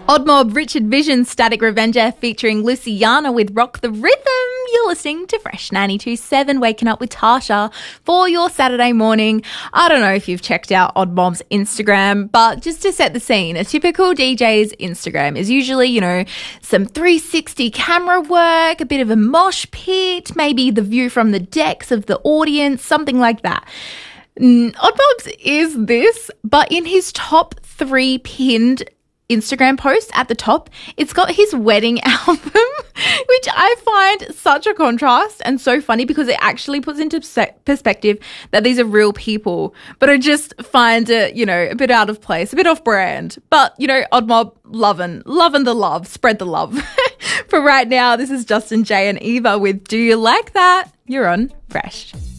Odd Mob, Richard Vision, Static Revenger featuring Luciana with Rock the Rhythm. You're listening to Fresh 92.7, waking up with Tasha for your Saturday morning. I don't know if you've checked out Odd Mob's Instagram, but just to set the scene, a typical DJ's Instagram is usually, some 360 camera work, a bit of a mosh pit, maybe the view from the decks of the audience, something like that. Odd Mob's is this, but in his top 3 pinned Instagram post at the top, it's got his wedding album, which I find such a contrast and so funny because it actually puts into perspective that these are real people. But I just find it, a bit out of place, a bit off brand. But, Odd Mob, loving the love, spread the love. For right now, this is Justin J and Eva with Do You Like That? You're on Fresh.